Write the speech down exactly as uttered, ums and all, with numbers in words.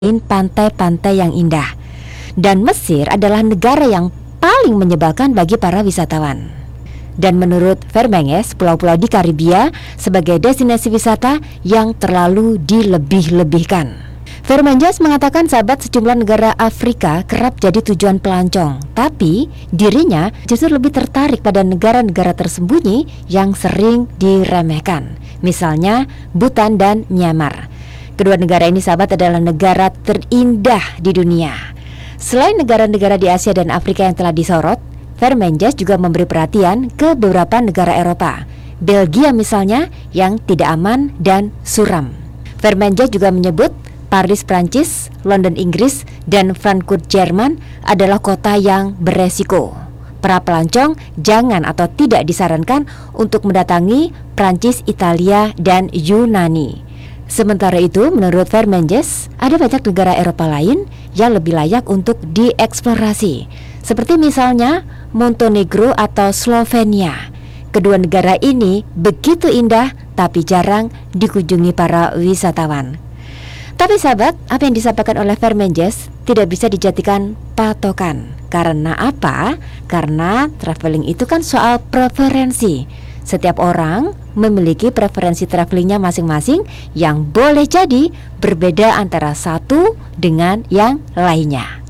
pantai-pantai yang indah. Dan Mesir adalah negara yang paling menyebalkan bagi para wisatawan. Dan menurut Vermenges, pulau-pulau di Karibia sebagai destinasi wisata yang terlalu dilebih-lebihkan. Vermenges mengatakan sahabat sejumlah negara Afrika kerap jadi tujuan pelancong, tapi dirinya justru lebih tertarik pada negara-negara tersembunyi yang sering diremehkan, misalnya Bhutan dan Myanmar. Kedua negara ini sahabat adalah negara terindah di dunia. Selain negara-negara di Asia dan Afrika yang telah disorot, Vermenges juga memberi perhatian ke beberapa negara Eropa, Belgia misalnya, yang tidak aman dan suram. Vermenges juga menyebut Paris Prancis, London Inggris, dan Frankfurt Jerman adalah kota yang beresiko. Para pelancong jangan atau tidak disarankan untuk mendatangi Prancis, Italia, dan Yunani. Sementara itu, menurut Vermenges, ada banyak negara Eropa lain yang lebih layak untuk dieksplorasi, seperti misalnya Montenegro atau Slovenia. Kedua negara ini begitu indah, tapi jarang dikunjungi para wisatawan. Tapi sahabat, apa yang disampaikan oleh Vermenges tidak bisa dijadikan patokan. Karena apa? Karena traveling itu kan soal preferensi. Setiap orang memiliki preferensi travelingnya masing-masing yang boleh jadi berbeda antara satu dengan yang lainnya.